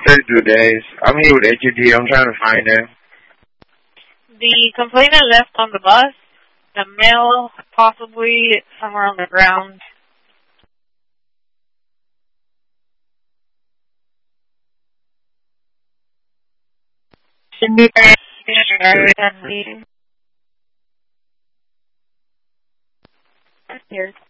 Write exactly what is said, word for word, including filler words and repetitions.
thirty-two days. I'm here with H U D. I'm trying to find him. The complainant left on the bus. The mail possibly somewhere on the ground. Should be there. Here.